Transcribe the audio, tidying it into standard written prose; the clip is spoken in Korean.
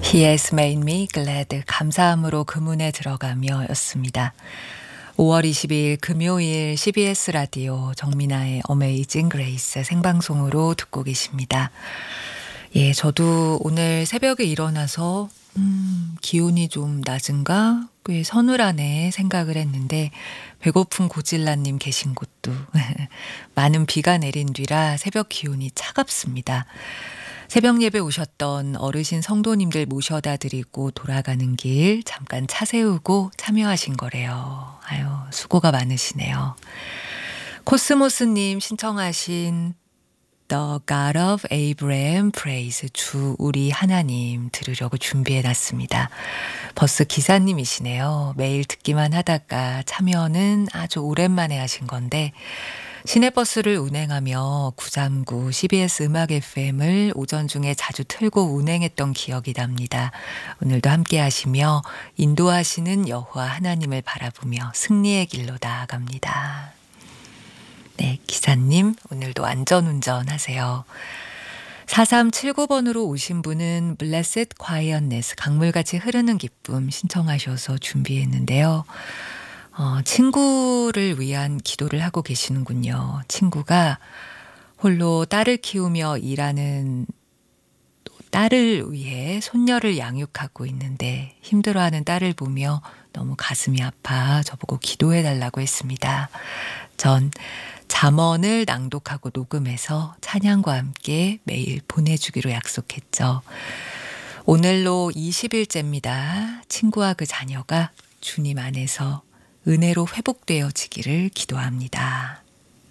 He has made me glad. 감사함으로 그 문에 들어가며 였습니다. 5월 22일 금요일 CBS 라디오 정민아의 어메이징 그레이스 생방송으로 듣고 계십니다. 예, 저도 오늘 새벽에 일어나서 기온이 좀 낮은가? 꽤 서늘하네 생각을 했는데 배고픈 고질라님 계신 곳도 많은 비가 내린 뒤라 새벽 기온이 차갑습니다. 새벽 예배 오셨던 어르신 성도님들 모셔다 드리고 돌아가는 길 잠깐 차 세우고 참여하신 거래요. 아유, 수고가 많으시네요. 코스모스님 신청하신 The God of Abraham Praise, 주 우리 하나님 들으려고 준비해놨습니다. 버스 기사님이시네요. 매일 듣기만 하다가 참여는 아주 오랜만에 하신 건데 시내버스를 운행하며 939 CBS 음악 FM을 오전 중에 자주 틀고 운행했던 기억이 납니다. 오늘도 함께 하시며 인도하시는 여호와 하나님을 바라보며 승리의 길로 나아갑니다. 네, 기사님 오늘도 안전운전 하세요. 4379번으로 오신 분은 Blessed Quietness, 강물같이 흐르는 기쁨 신청하셔서 준비했는데요. 친구를 위한 기도를 하고 계시는군요. 친구가 홀로 딸을 키우며 일하는 딸을 위해 손녀를 양육하고 있는데 힘들어하는 딸을 보며 너무 가슴이 아파 저보고 기도해달라고 했습니다. 전 잠언을 낭독하고 녹음해서 찬양과 함께 매일 보내주기로 약속했죠. 오늘로 20일째입니다. 친구와 그 자녀가 주님 안에서 은혜로 회복되어지기를 기도합니다.